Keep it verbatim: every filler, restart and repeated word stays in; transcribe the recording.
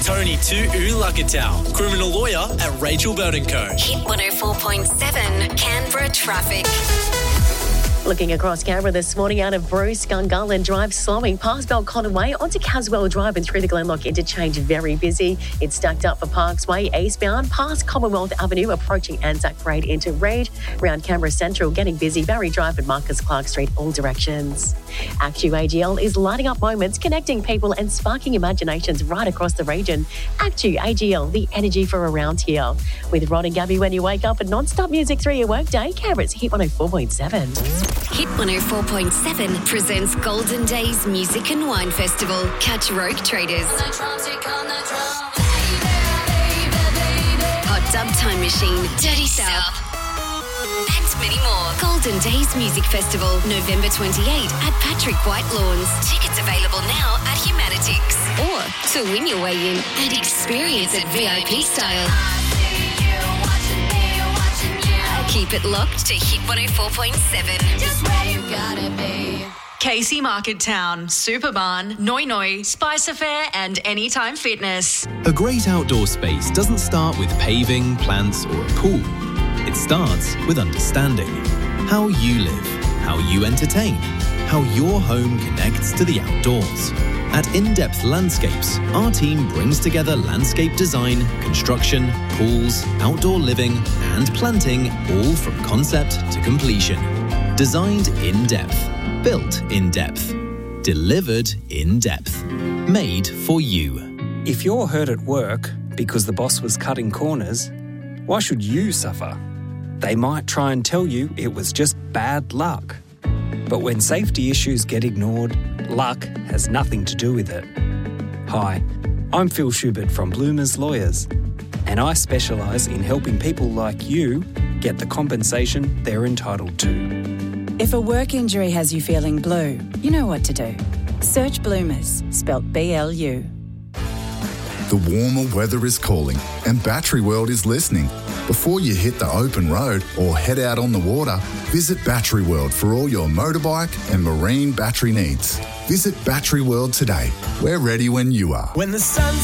Tony to Ulakatau, criminal lawyer at Rachel Bird and Co. Hit one oh four point seven, Canberra traffic. Looking across Canberra this morning out of Bruce, Gungahlin Drive slowing past Belconnen Way onto Caswell Drive and through the Glenlock interchange, very busy. It's stacked up for Parks Way eastbound past Commonwealth Avenue approaching Anzac Parade into Reid. Around Canberra Central getting busy, Barry Drive and Marcus Clark Street all directions. Actu A G L is lighting up moments, connecting people and sparking imaginations right across the region. Actu A G L, the energy for around here. With Rod and Gabby when you wake up and non-stop music through your workday, Canberra's Hit one oh four point seven. Hit one oh four point seven presents Golden Days Music and Wine Festival. Catch Rogue Traders, Hot Dub Time Machine, Dirty South, and many more. Golden Days Music Festival, November twenty-eighth at Patrick White Lawns. Tickets available now at Humanitix. Or to win your way in and experience it V I P style. Keep it locked to Hit one oh four point seven. Just where you gotta be. Casey Market Town, Superbarn, Noi Noi, Spice Affair and Anytime Fitness. A great outdoor space doesn't start with paving, plants or a pool. It starts with understanding how you live, how you entertain, how your home connects to the outdoors. At In-Depth Landscapes, our team brings together landscape design, construction, pools, outdoor living and planting, all from concept to completion. Designed in depth, built in depth, delivered in depth, made for you. If you're hurt at work because the boss was cutting corners, why should you suffer? They might try and tell you it was just bad luck. But when safety issues get ignored, luck has nothing to do with it. Hi, I'm Phil Schubert from Bloomers Lawyers, and I specialise in helping people like you get the compensation they're entitled to. If a work injury has you feeling blue, you know what to do. Search Bloomers, spelt B L U. The warmer weather is calling and Battery World is listening. Before you hit the open road or head out on the water, visit Battery World for all your motorbike and marine battery needs. Visit Battery World today. We're ready when you are. When the sun's